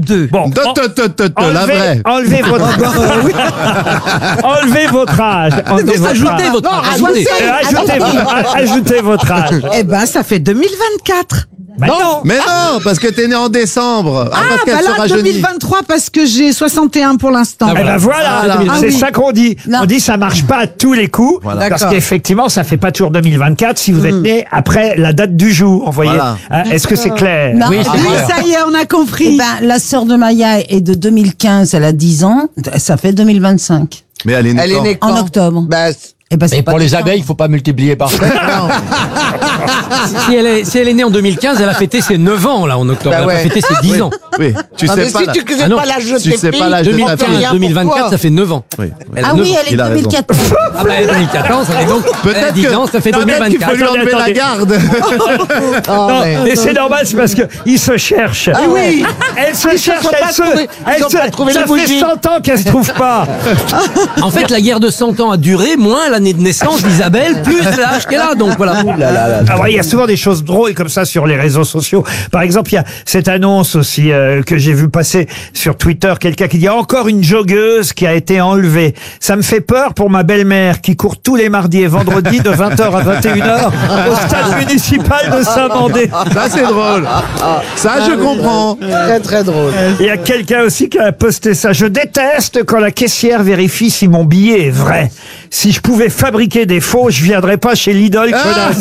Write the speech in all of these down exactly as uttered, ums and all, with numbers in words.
deux. Bon, Tot, tot, tot, tot, tot, la enlevez, vraie. enlevez votre enlevez votre âge. Enlevez votre Ajoutez âge. votre Non, âge. ajoutez. Euh, Ajoutez, a- ajoutez votre âge. Eh ben, ça fait deux mille vingt-quatre. Bah non. Mais non, parce que t'es né en décembre. Ah, parce Ah, qu'elle bah se là, rajeunit. deux mille vingt-trois, parce que j'ai soixante et un pour l'instant. Eh ben voilà, Voilà. c'est Ah oui. ça qu'on dit. Non. On dit ça marche pas à tous les coups, Voilà. parce D'accord. qu'effectivement ça fait pas toujours deux mille vingt-quatre si vous êtes né après la date du jour. Vous voyez, Voilà. Hein, est-ce que c'est clair? Non. Oui, Ah c'est oui, clair. ça y est, on a Eh compris. ben, la sœur de Maya est de deux mille quinze, elle a dix ans, ça fait deux mille vingt-cinq. Mais elle est née Elle est quand née En quand octobre. Bah, Et ben, c'est Et pas pour les tout ça. abeilles, il faut pas multiplier par sept. Si elle, est, si elle est née en deux mille quinze, elle a fêté ses neuf ans, là, en octobre. Bah elle a ouais. pas fêté ses dix ans. Oui, tu ah, sais mais pas. si là. tu connais Ah non, pas l'âge de tu tes sais pas filles, l'âge de ta deux mille quinze, fille. deux mille vingt-quatre, ça fait neuf ans. Oui. Ah Elle- oui, elle il est a de raison. deux mille quatorze. Ah bah, deux mille quatorze, ça fait donc. elle a Peut-être dix que, ans, ça fait peut-être qu'il faut deux mille vingt-quatre. lui enlever la Attendez, garde. Non, mais c'est normal, c'est parce que il se cherche. Ah oui. Elle se Ils se cherche, sont elle pas se, trouvés- elle ils ont se, pas trouvé ça les fait bougies. cent ans qu'elle se trouve pas. En fait, la guerre de cent ans a duré, moins l'année de naissance d'Isabelle, plus l'âge qu'elle a. Donc voilà. Ah ouais, il y a souvent des choses drôles comme ça sur les réseaux sociaux. Par exemple, il y a cette annonce aussi euh, que j'ai vu passer sur Twitter, quelqu'un qui dit encore une joggeuse qui a été enlevée. Ça me fait peur pour ma belle-mère qui court tous les mardis et vendredis de vingt heures à vingt et une heures au stade municipal de Saint-Mandé. Ça, c'est drôle. Ça, je comprends. Très très drôle. Il y a quelqu'un aussi qui a posté ça. Je déteste quand la caissière vérifie si mon billet est vrai. Si je pouvais fabriquer des faux, je viendrais pas chez Lidl, connasse.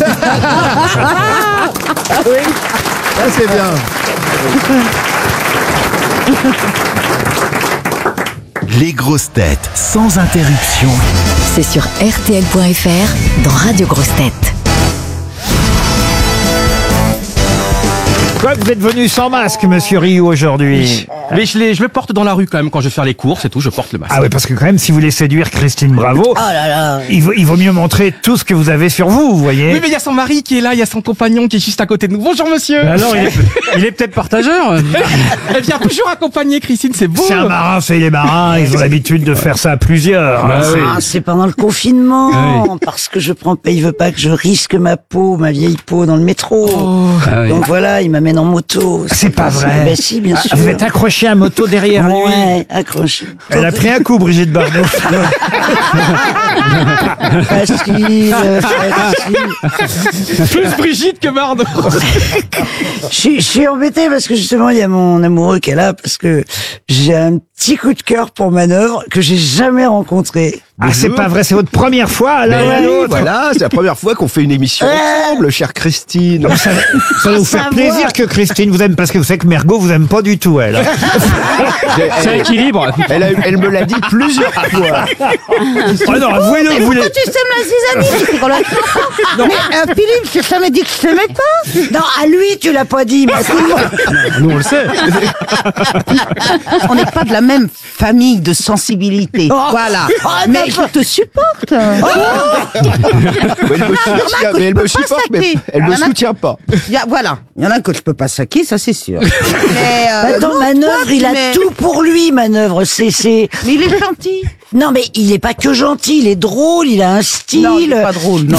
Ça, c'est bien. Les grosses têtes sans interruption. C'est sur R T L point F R dans Radio Grosses Têtes. Quoi, vous êtes venu sans masque, monsieur Rioux, aujourd'hui? Mais je, les, je le porte dans la rue quand même quand je vais faire les courses et tout, je porte le masque. Ah oui, parce que quand même, si vous voulez séduire Christine Bravo, Oh là là. il vaut, il vaut mieux montrer tout ce que vous avez sur vous, vous voyez. Oui, mais il y a son mari qui est là, il y a son compagnon qui est juste à côté de nous. Bonjour monsieur. Alors, il est, il est peut-être partageur. Elle vient toujours accompagner Christine, c'est beau. c'est un marin, c'est les marins, ils ont l'habitude de faire ça à plusieurs. Bah oui. Ah, c'est pendant le confinement, parce que je prends pas, il veut pas que je risque ma peau, ma vieille peau dans le métro. Donc voilà, il m'amène en moto. C'est pas vrai. Ben si, bien sûr. Ah, vous êtes accroché à moto derrière lui. Ouais, accroché. Elle a pris un coup, Brigitte Bardot. Facile, facile. Plus Brigitte que Bardot. Je suis- je suis embêtée parce que justement, il y a mon amoureux qui est là, parce que j'ai un petit coup de cœur pour Manœuvre que j'ai jamais rencontré. Ah, c'est pas vrai, c'est votre première fois, l'un ou Oui, l'autre. voilà, c'est la première fois qu'on fait une émission ensemble, chère Christine. Ça, ça va vous faire savoir. plaisir que Christine vous aime, parce que vous savez que Mergo vous aime pas du tout, elle. C'est équilibre. Elle, a- elle me l'a dit plusieurs fois. Oh non, avouez-le, vous voulez. Tu sais me la zizanie, c'est qu'on l'a Mais euh, Philippe, tu jamais dit que je t'aimais pas. Non, à lui, tu l'as pas dit, mais à tout le monde. Nous on le sait. On n'est pas de la même famille de sensibilité. Voilà. Mais je te supporte. Mais elle me soutient, mais elle me pas supporte, mais saquer. elle me Il y en a- soutient pas. Il y a- voilà. Il y en a que je peux pas saquer, ça c'est sûr. Mais euh, Attends, non, Manœuvre, toi, il a mais- tout pour lui, Manœuvre. C'est, c'est. Mais il est gentil. Non, mais il est pas que gentil, il est drôle, il a un style. Non, il est pas drôle, non.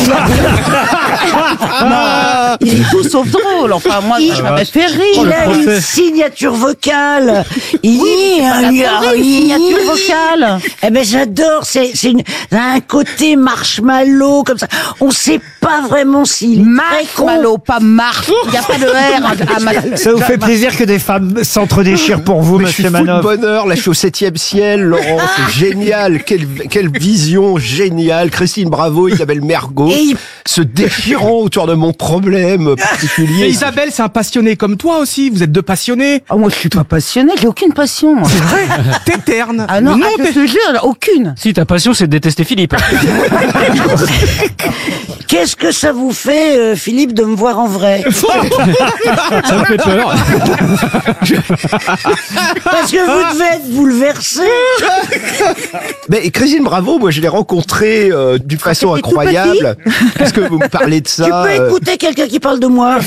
Non, il est tout sauf drôle. Enfin, moi, Il- ça m'a fait Il rire. a une signature vocale. Il Oui, est mais un pas la théorie, signature vocale. Eh ben j'adore. C'est c'est une un côté marshmallow comme ça. On sait pas vraiment s'il est très con. Marshmallow, pas marche. Il n'y a pas de R à, à ma- Ça vous fait plaisir que des femmes s'entre-déchirent pour vous, Mais je suis monsieur fou de Manoff. bonheur, là je suis au septième ciel, Laurent, c'est génial, quelle, quelle vision géniale, Christine Bravo, Isabelle Mergo, Et il- se déchirant autour de mon problème Mais particulier. Isabelle, c'est un passionné comme toi aussi. Vous êtes deux passionnés. Oh, moi, je suis pas passionnée, j'ai aucune passion. C'est vrai. T'es terne. Ah non, Mais ah, je te jure, aucune. Si ta passion, c'est de détester Philippe. Qu'est-ce que ça vous fait, euh, Philippe, de me voir en vrai? Ça me fait peur. Parce que vous devez être bouleversé. Mais Christine Bravo, moi je l'ai rencontrée euh, d'une façon t'étais tout incroyable. Puisque vous me parlez de ça. Tu peux euh, écouter quelqu'un qui parle de moi.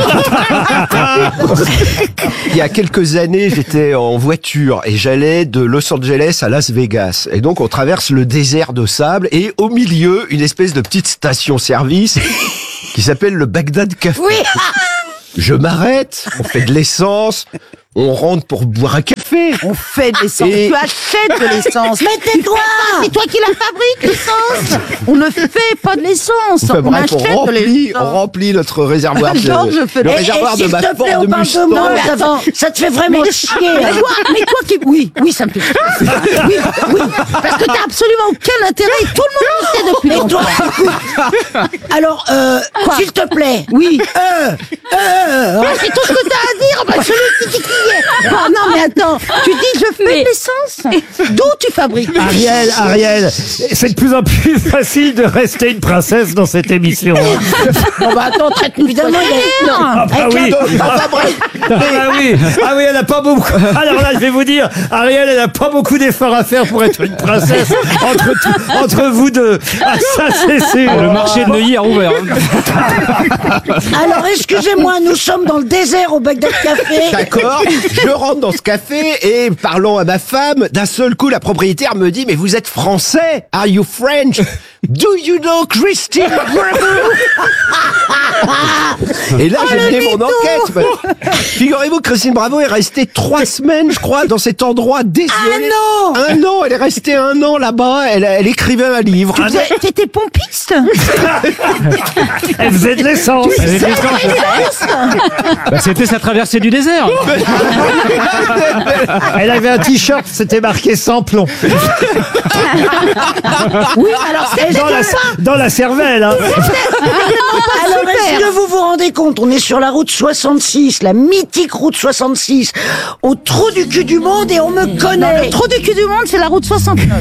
Il y a quelques années, j'étais en voiture et j'allais de Los Angeles à Las Vegas. Et donc, on traverse le désert de sable et au milieu, une espèce de petite station-service qui s'appelle le Bagdad Café. Oui. Je m'arrête, on fait de l'essence. on rentre pour boire un café. On fait de l'essence. Et- Tu achètes de l'essence. Mais tais-toi! C'est toi qui la fabrique, l'essence. On ne fait pas de l'essence. Enfin, on bref, achète on de remplit, on l'essence. remplit notre réservoir de, Genre, je fais- le Et- et réservoir Et de s'il ma te plaît, Ford on parle de Mustang. moi, mais ça, attends. ça te fait vraiment Mais, chier. mais toi, mais toi qui... Oui, oui, ça me fait chier. Oui, oui, parce que t'as absolument aucun intérêt et tout le monde le sait depuis Mais longtemps. toi, alors, euh, s'il te plaît. Oui. Euh, euh, Ah, c'est tout ce que t'as à dire, bah, celui qui dit qui est. Ah, non, mais attends, tu dis je fais Mais- de l'essence. D'où tu fabriques? Ariel, Ariel, c'est de plus en plus facile de rester une princesse dans cette émission. Bon, bah, attends, traite-nous évidemment, il y a... Ah bah oui. Enfin, bref. Ah bah oui, ah oui, elle a pas beaucoup. Alors là, je vais vous dire, Ariel, elle a pas beaucoup d'efforts à faire pour être une princesse entre, tout- entre vous deux. Ah, ça, c'est sûr. Le marché de Neuilly a rouvert. hein. Alors, excusez-moi, nous sommes dans le désert au Bagdad Café. D'accord, je rentre dans ce café et parlant à ma femme, d'un seul coup, la propriétaire me dit, mais vous êtes français? Are you French? Do you know Christine Bravo? Et là, j'ai mené mon enquête. Bah, figurez-vous que Christine Bravo est restée trois semaines, je crois, dans cet endroit désolé. Un an Un an, elle est restée un an là-bas, elle, elle écrivait un livre. T'étais- T'étais pompiste? Elle faisait de l'essence. Bah, c'était sa traversée du désert. Elle avait un t-shirt, c'était marqué sans plomb. Oui, alors c'est Dans la, dans la cervelle, hein. Alors, est-ce que vous vous rendez compte, on est sur la route soixante-six, la mythique route soixante-six, au trou du cul du monde et on me connaît. Le trou du cul du monde, c'est la route soixante-neuf.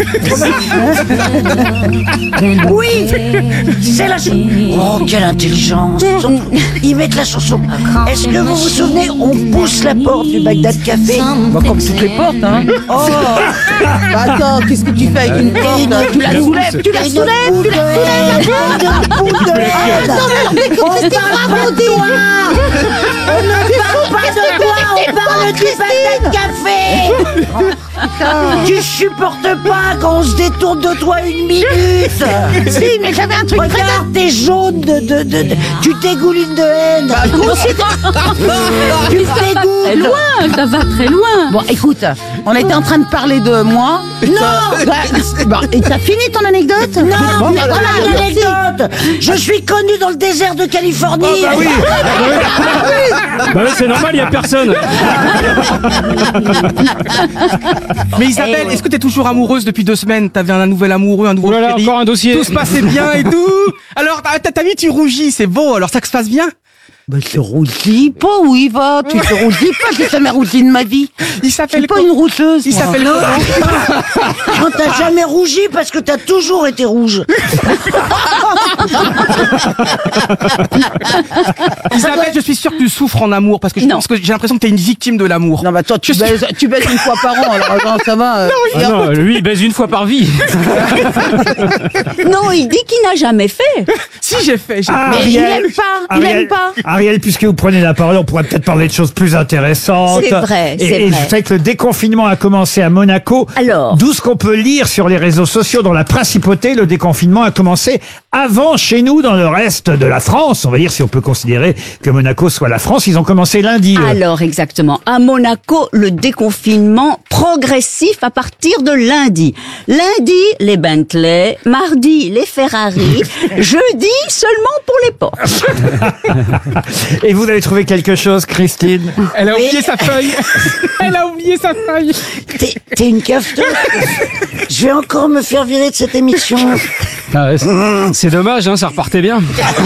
Oui, c'est la chanson. Oh, quelle intelligence. Ils mettent la chanson. Est-ce que vous vous souvenez, on pousse la porte du Bagdad Café. Bah, comme toutes les portes, hein. Oh, Bah, attends, qu'est-ce que tu fais avec une porte? Tu la soulèves, tu la une soulèves, boule tu de la haine, une boule de haine. On parle pas de toi. On ne parle pas de toi, on parle du Bagdad Café. Tu supportes pas quand on se détourne de toi une minute. Si, mais j'avais un truc très Regarde, t'es jaune de, de, de, de- tu dégoulines de haine. Moi aussi, Tu dégoûtes. Très loin, ça va très loin. Bon, écoute, on était en train de parler de moi. Non. Bon, et t'as fini ton anecdote? Non, Bon, mais bah, voilà voilà, merci. l'anecdote. Je suis connu dans le désert de Californie. Ah bah oui. Bah ouais, c'est normal, il y a personne. Mais Isabelle, est-ce que t'es toujours amoureuse depuis deux semaines? T'avais un nouvel amoureux, un nouveau Oh là là, chéri. encore un dossier. Tout se passait bien et tout. Alors, t'as t'as mis, tu rougis, c'est beau. Alors, ça que se passe bien? Bah, te rougis pas, oui, va. Tu te rougis pas, j'ai jamais rougi de ma vie. Il Je s'appelle suis pas quoi? une rougeuse. Il moi. s'appelle comment? Non, t'as jamais rougi parce que t'as toujours été rouge. Isabelle, je suis sûr que tu souffres en amour parce que je Non. pense que j'ai l'impression que t'es une victime de l'amour. Non, bah, toi, tu Je suis- baises, tu baises une fois par an, alors attends, ça va. euh, Ah non, lui, il baise une fois par vie. Non, il dit qu'il n'a jamais fait. Si, j'ai fait. j'ai- Ah, Mais il Ariel, aime pas, il Ariel, aime pas. Ariel, puisque vous prenez la parole, on pourrait peut-être parler de choses plus intéressantes. C'est vrai, Et, c'est et vrai. je sais que le déconfinement a commencé à Monaco. Alors D'où ce qu'on peut lire sur les réseaux sociaux dans la principauté, le déconfinement a commencé avant chez nous dans le reste de la France. On va dire si on peut considérer que Monaco soit la France. Ils ont commencé lundi. eux. Alors exactement, à Monaco, le déconfinement progressif à partir de lundi. Lundi, les Bentley, mardi, les Ferrari, jeudi, seulement pour les Porsche. Et vous avez trouvé quelque chose, Christine? Elle a oublié sa feuille. Elle a oublié sa feuille. T'es t'es une cafeteuse. Je vais encore me faire virer de cette émission. Ah ouais, c'est- c'est dommage, hein, ça repartait bien.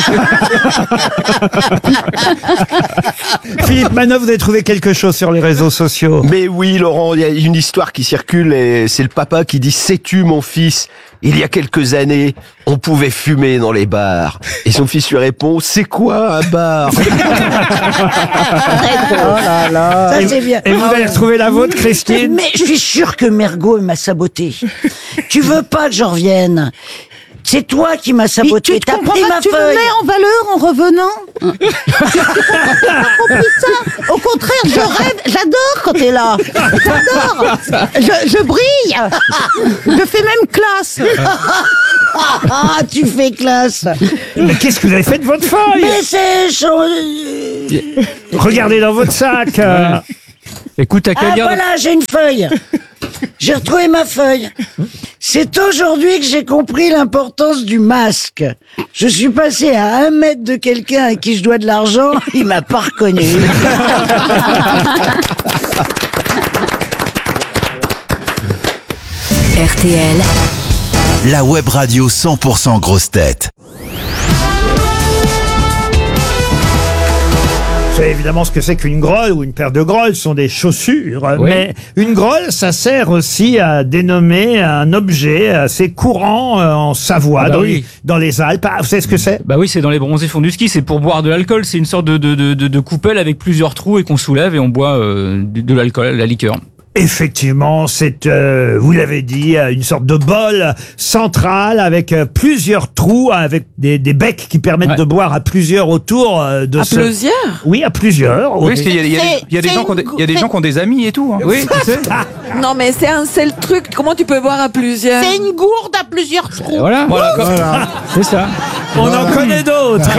Philippe Manœuvre, vous avez trouvé quelque chose sur les réseaux sociaux? Mais oui, Laurent, il y a une histoire qui circule et c'est le papa qui dit « Sais-tu, mon fils, il y a quelques années, on pouvait fumer dans les bars. » Et son fils lui répond « C'est quoi un bar ?» Oh là là. Ça, c'est bien. Et vous avez retrouvé la vôtre, Christine? Mais je suis sûr que Mergot m'a saboté. Tu veux pas que j'en revienne? C'est toi qui m'as Mais saboté. tu te T'as comprends pris pas ma que tu me feuille. mets en valeur en revenant? J'ai pas compris ça. Au contraire, je rêve, j'adore quand t'es là. J'adore. Je, je brille. Je fais même classe. Ah, tu fais classe. Mais qu'est-ce que vous avez fait de votre feuille? Mais c'est... chaud. Regardez dans votre sac. euh. Écoute, t'as qu'à Ah lire. voilà, j'ai une feuille. J'ai retrouvé ma feuille. C'est aujourd'hui que j'ai compris l'importance du masque. Je suis passé à un mètre de quelqu'un à qui je dois de l'argent, il m'a pas reconnu. R T L, La web radio cent pour cent grosse tête. Vous savez évidemment ce que c'est qu'une grolle ou une paire de grolles, ce sont des chaussures. Oui. Mais une grolle, ça sert aussi à dénommer un objet assez courant euh, en Savoie, Ah bah dans, oui. les, dans les Alpes. Ah, vous savez ce que c'est? Bah oui, c'est dans les bronzés fonds du ski, c'est pour boire de l'alcool, c'est une sorte de, de, de, de, de coupelle avec plusieurs trous et qu'on soulève et on boit euh, de, de l'alcool, la liqueur. Effectivement, c'est, euh, vous l'avez dit, euh, une sorte de bol central avec euh, plusieurs trous, avec des, des becs qui permettent Ouais. de boire à plusieurs autour euh, de À ce... plusieurs? Oui, à plusieurs. Oui, parce qu'il y a, il y a des- C'est- il y a des c'est gens qui ont des, une il y a des gou- gens qui ont des amis et tout. Hein. Oui, tu sais. Non, mais c'est un seul truc. Comment tu peux boire à plusieurs? C'est une gourde à plusieurs trous. Voilà, Voilà, comme- c'est ça. On en connaît d'autres.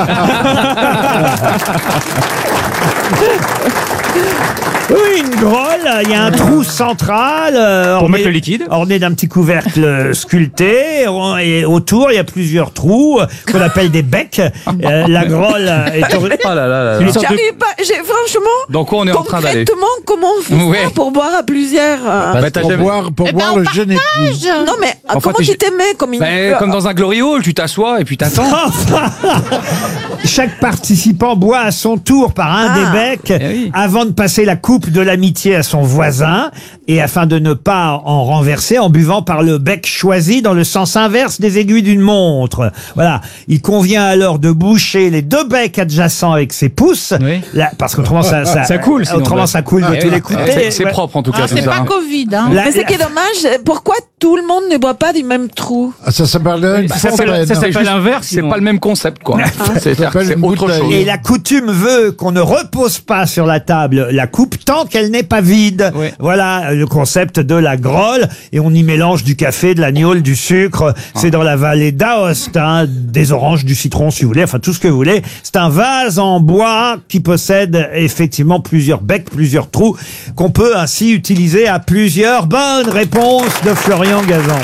Oui, une grolle, il y a un trou central euh, Pour orné- mettre le liquide. orné d'un petit couvercle sculpté, et autour il y a plusieurs trous euh, qu'on appelle des becs. Euh, la grolle est or- Ah là là là là. Une sorte de- J'arrive pas. J'ai franchement. Dans quoi on est en train d'aller? Concrètement, comment on fait Ouais. ça pour boire à plusieurs? euh, Bah, t'as Pour jamais- boire, pour Eh ben, boire on le jeune époux. Non, mais euh, Enfin, comment t'es- tu t'aimais comme une. Bah, comme dans un glory hall, tu t'assois et puis t'attends. Chaque participant boit à son tour par un Ah. des becs Eh oui. avant de passer la coupe de l'amitié à son voisin, et afin de ne pas en renverser en buvant par le bec choisi dans le sens inverse des aiguilles d'une montre. Voilà. Il convient alors de boucher les deux becs adjacents avec ses pouces, Oui. là, parce qu'autrement ça, ça, Ça coule, sinon, autrement ouais. ça coule de Eh tous oui. les côtés. C'est c'est Ouais. propre en tout cas. Ah, tout c'est ça, pas hein. Covid, hein. La- Mais c'est qui est dommage, pourquoi tout le monde ne boit pas du même trou? Ah, ça s'appelle Ça s'appelle ça s'appelle l'inverse. C'est pas le même concept, quoi. C'est-à-dire que s'appelle c'est une autre bouteille. chose. Et la coutume veut qu'on ne repose pas sur la table la coupe tant qu'elle n'est pas vide. Oui. Voilà le concept de la grolle. Et on y mélange du café, de l'agnole, du sucre. C'est dans la vallée d'Aoste, hein, des oranges, du citron si vous voulez, enfin tout ce que vous voulez. C'est un vase en bois qui possède effectivement plusieurs becs, plusieurs trous, qu'on peut ainsi utiliser à plusieurs. Bonne réponse de Florian Gazan.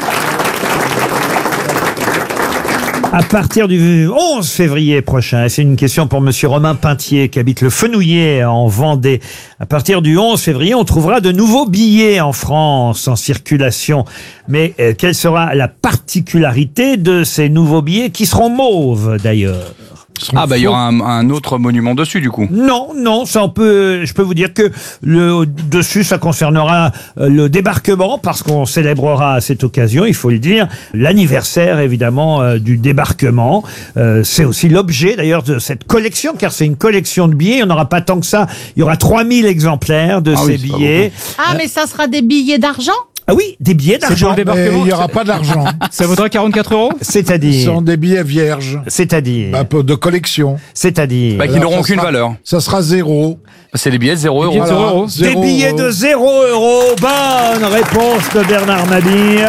À partir du onze février prochain, et c'est une question pour monsieur Romain Pintier qui habite le Fenouillet en Vendée. À partir du onze février, on trouvera de nouveaux billets en France en circulation. Mais euh, quelle sera la particularité de ces nouveaux billets qui seront mauves d'ailleurs? Ah bah il y aura un, un autre monument dessus du coup. Non, non, ça on peut, je peux vous dire que le dessus ça concernera euh, le débarquement parce qu'on célébrera à cette occasion, il faut le dire, l'anniversaire évidemment euh, du débarquement. Euh, c'est aussi l'objet d'ailleurs de cette collection car c'est une collection de billets. Il n'y en aura pas tant que ça. Il y aura trois mille exemplaires de Ah ces oui, c'est pas billets. Ah, mais ça sera des billets d'argent? Ah oui, des billets C'est pour d'argent. le Mais débarquement. il n'y aura pas d'argent. Ça vaudra quarante-quatre euros. Ce C'est-à-dire, sont des billets vierges. c'est-à-dire, Bah, peu de collection. c'est-à-dire. Bah qui Alors, n'auront ça aucune sera- valeur. Ça sera zéro. C'est des billets de zéro Des billets euros. de zéro euros. Des Zéro billets euro. de zéro euro. Bonne réponse de Bernard Mabille.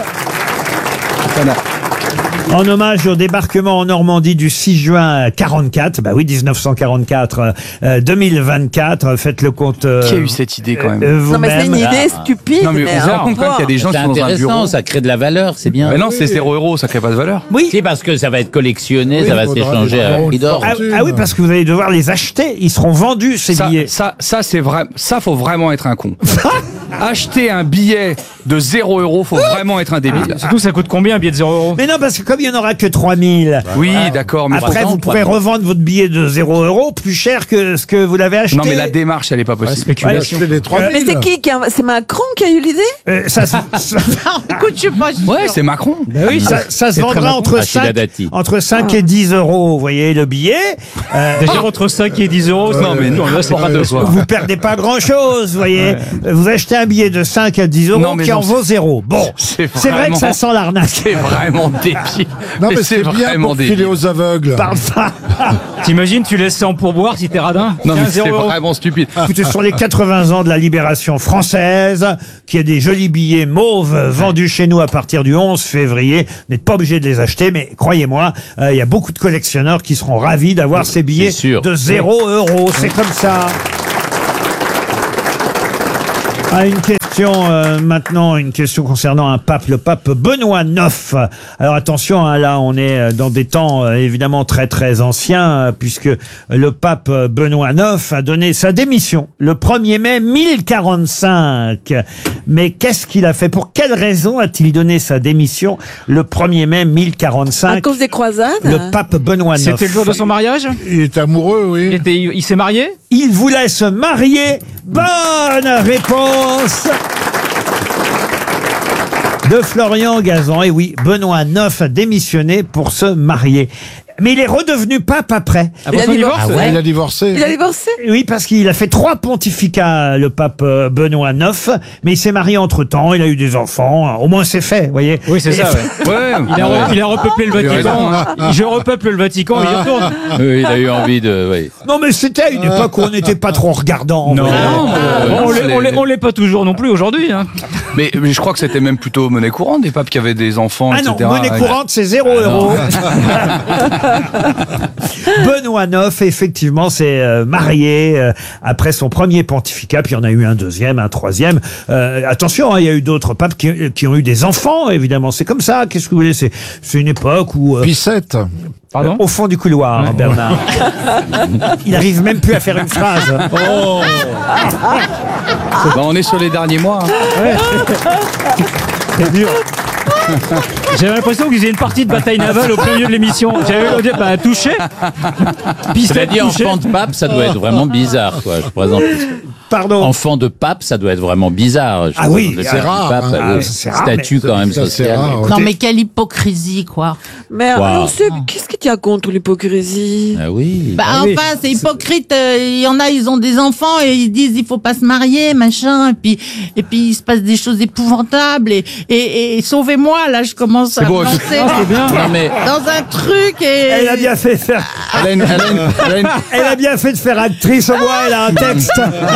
En hommage au débarquement en Normandie du six juin quarante-quatre, bah oui, dix-neuf cent quarante-quatre, euh, deux mille vingt-quatre, faites le compte euh, Qui a eu cette idée quand même? euh, Non, mais c'est une vous-même. idée stupide. Non mais on se rend compte quand même qu'il y a des gens qui C'est sont dans un bureau. intéressant, ça crée de la valeur, c'est bien. Mais non, c'est zéro euros, ça crée pas de valeur. Oui. C'est parce que ça va être collectionné, Oui, ça va il faudra s'échanger des à euros prix de d'or. Ah, fortune. ah oui, parce que vous allez devoir les acheter, ils seront vendus ces Ça, billets. ça, ça c'est vrai. Ça, faut vraiment être un con. Acheter un billet de zéro euros, faut vraiment être un débile. Surtout, ça coûte combien un billet de zéro euros? Mais non, parce que comme il n'y en aura que trois mille, Oui, d'accord, mais après trois vous cents, pourrez trois cents. revendre votre billet de zéro euros plus cher que ce que vous l'avez acheté. non mais la démarche, elle est pas possible. Spéculation. Acheter les trois Mais mille. c'est qui qui a... C'est Macron qui a eu l'idée? Euh, ça, se- ça, Écoute, je suis pas sûre. Ouais, c'est Macron. oui, ça, ça se C'est très vendra Macron. entre Rachida cinq, Dati. entre cinq et dix euros, vous voyez, le billet. Euh, Déjà entre cinq et dix euros. Non mais non, là c'est pas de soi. Vous perdez pas grand chose, vous voyez. Vous achetez un billet de cinq à dix euros Non, mais qui non, en vaut zéro. Bon, c'est c'est vrai que vraiment- ça sent l'arnaque. C'est vraiment débile. Non, mais c'est bien vraiment pour filer débile. aux aveugles. Parfum. T'imagines, tu laisses ça en pourboire si t'es radin? Non mais Tiens, c'est zéro euros. vraiment stupide. Écoutez, sur les quatre-vingts ans de la libération française, qu'il y a des jolis billets mauves vendus chez nous à partir du onze février. Vous n'êtes pas obligé de les acheter, mais croyez-moi, euh, il y a beaucoup de collectionneurs qui seront ravis d'avoir ces billets sûr. de zéro euro. C'est comme ça. Ah, une question euh, maintenant, une question concernant un pape, le pape Benoît neuf. Alors attention, hein, là on est dans des temps euh, évidemment très très anciens, euh, puisque le pape Benoît neuf a donné sa démission le premier mai mille quarante-cinq. Mais qu'est-ce qu'il a fait? Pour quelle raison a-t-il donné sa démission le premier mai mille quarante-cinq? À cause des croisades? Le pape Benoît neuf. C'était le jour de son mariage? Il est amoureux, oui. Il, était- il s'est marié? Il voulait se marier. Bonne réponse de Florian Gazan. Et oui, Benoît neuf a démissionné pour se marier. Mais il est redevenu pape après. Après son divorce? Ah ouais. Il a divorcé. Il a divorcé? Oui, parce qu'il a fait trois pontificats, le pape euh, Benoît neuf, mais il s'est marié entre-temps, il a eu des enfants, au moins c'est fait, vous voyez. Oui, c'est ça, ouais. Ouais, Il a, re- il a repeuplé le Il a Vatican. raison. Je repeuple le Vatican et il retourne. Oui, il a eu envie de. Oui. Non, mais c'était à une époque où on n'était pas trop regardant. en Non, vrai. on l'est- on l'est- on l'est pas toujours non plus aujourd'hui. Hein. Mais, mais je crois que c'était même plutôt monnaie courante des papes qui avaient des enfants, Ah et non, cetera. monnaie courante, c'est zéro euro. Benoît neuf, effectivement, s'est euh, marié euh, après son premier pontificat, puis il y en a eu un deuxième, un troisième. Euh, attention, hein, il y a eu d'autres papes qui, qui ont eu des enfants, évidemment. C'est comme ça. Qu'est-ce que vous voulez? C'est c'est une époque où... euh, Pissette. Pardon? au fond du couloir, hein, Bernard. Il arrive même plus à faire une phrase. Oh. Bah, on est sur les derniers mois. hein. C'est dur. J'avais l'impression qu'ils faisaient une partie de bataille navale au plein milieu de l'émission. J'avais envie de dire, bah, touché. Cela Pistette dit, touché. enfant de pape, ça doit être vraiment bizarre, quoi. Je présente. Pardon. Enfant de pape, ça doit être vraiment bizarre. Je Ah oui, présente le c'est père du rare, pape, hein. euh, Ah, c'est rare, statut mais- quand même ça, c'est social. rare, ouais. Non, mais quelle hypocrisie, quoi. Mais Wow. alors, c'est- qu'est-ce qu'il y a contre l'hypocrisie? Ah oui. Bah, Ah oui. enfin, c'est hypocrite. euh, Il y en a, ils ont des enfants et ils disent il faut pas se marier, machin. Et puis, et puis il se passe des choses épouvantables. Et, et, et sauvez-moi, là, je commence à beau, me lancer c'est bien. Non, mais dans un truc et. Elle a bien fait de faire... Elle a une- elle a une- elle a une- Elle a bien fait de faire actrice, au moins elle a un texte.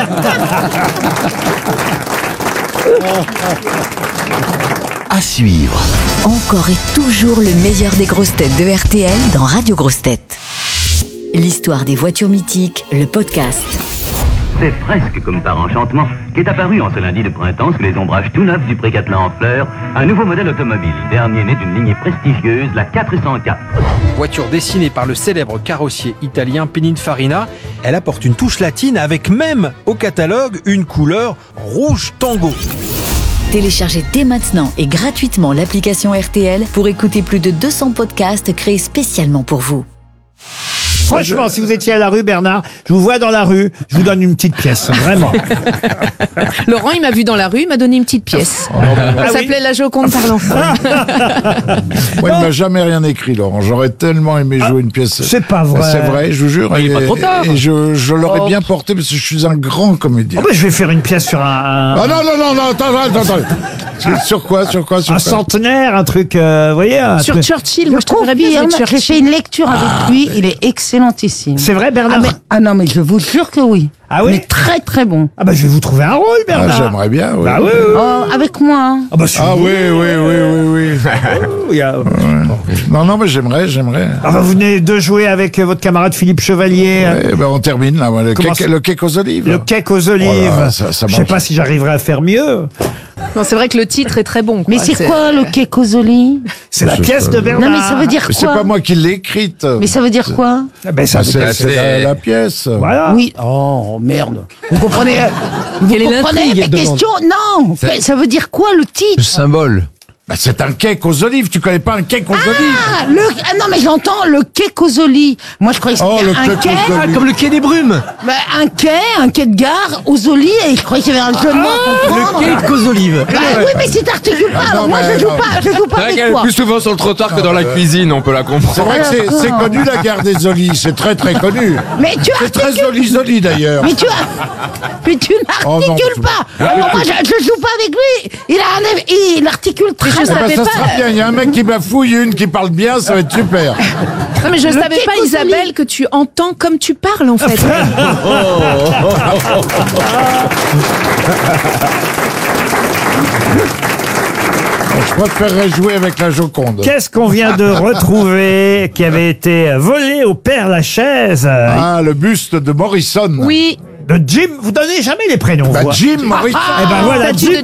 À suivre. Encore et toujours le meilleur des grosses têtes de R T L dans Radio Grosses Têtes. L'histoire des voitures mythiques, le podcast. C'est presque comme par enchantement qu'est apparu en ce lundi de printemps sous les ombrages tout neufs du Pré-Catelan en fleurs un nouveau modèle automobile, dernier né d'une lignée prestigieuse, la quatre cent quatre. Voiture dessinée par le célèbre carrossier italien Pininfarina, elle apporte une touche latine avec même au catalogue une couleur rouge tango. Téléchargez dès maintenant et gratuitement l'application R T L pour écouter plus de deux cents podcasts créés spécialement pour vous. Franchement, si vous étiez à la rue, Bernard, je vous vois dans la rue, je vous donne une petite pièce, vraiment. Laurent, il m'a vu dans la rue, il m'a donné une petite pièce. Ah Ça s'appelait La Joconde parlant. Moi, il m'a jamais rien écrit, Laurent. J'aurais tellement aimé jouer une pièce. C'est pas vrai. C'est vrai, je vous jure. Mais il est et pas trop tard. et je, je l'aurais Oh. bien porté parce que je suis un grand comédien. Oh, bah, je vais faire une pièce sur un... Ah non, non, non, non, attends, attends, attends. Sur- Sur quoi, sur quoi, sur un quoi centenaire, un truc, euh, vous voyez un Sur truc- Churchill, moi je Je trouverais bien confirme, jouer j'ai fait Churchill. une lecture avec lui, il est excellentissime. C'est vrai, Bernard? Ah, mais- ah non, mais je vous jure que oui. Ah oui? Mais très très bon. Ah bah je vais vous trouver un rôle, Ah, Bernard. j'aimerais bien, oui. Bah oui, oui, oui. Oh, avec moi. hein. Ah bah si Ah vous- oui, oui, oui, oui, oui. il y a- Non, non, mais j'aimerais, j'aimerais. Ah bah, vous venez de jouer avec euh, votre camarade Philippe Chevalier. euh, Eh ben, on termine là, le, Comment cake, ça- le cake aux olives. Le cake aux olives. Voilà, ça- ça je sais marche. pas si j'arriverai à faire mieux. Non, c'est vrai que le titre est très bon. Mais c'est quoi le Kekosoli? C'est la Je pièce sais de pas. Bernard. Non, mais ça veut dire Mais c'est quoi? pas moi qui l'ai écrite. Mais ça veut dire quoi? Ah, ben, ça, Ah, c'est c'est la, la pièce. Voilà. Oui. Oh, merde. Vous comprenez, vous Quelle est comprenez l'intrigue mes devant- questions? Non. C'est- Ça veut dire quoi le titre? symbole. Bah, c'est un cake aux olives. Tu connais pas un cake aux olives? Ah, le, ah non, mais j'entends le Kekosoli. Moi, je croyais que Oh, c'était le un cake quai. aux olives. Ah, comme le quai des brumes. Bah, un quai, un quai de gare aux olives, et je croyais qu'il y avait un jeu de mots à comprendre. Le quai aux olives. Bah oui, mais si t'articules pas, Ah, alors non, moi mais je joue non. pas, je joue pas avec toi. souvent sur le trottoir que dans la cuisine, on peut la comprendre. C'est vrai que c'est- c'est d'accord. connu la gare des Olives. C'est très très connu. Mais tu C'est très articules. joli joli d'ailleurs. Mais tu as. Mais tu Oh, non, n'articules tu- pas. Alors moi je, je joue pas avec lui. Il a un, il articule très je Eh ben, savais ça pas. sera bien. Il y a un mec qui bafouille, une qui parle bien, ça va être super. Non, mais je Le savais pas, Kekosoli. Isabelle, que tu entends comme tu parles en fait. Je préférerais jouer avec la Joconde. Qu'est-ce qu'on vient de retrouver qui avait été volé au Père Lachaise? Ah, le buste de Morrison. Oui. De Jim, vous donnez jamais les prénoms. Bah, vous. Jim Morrison. Eh ben voilà, Statue Jim de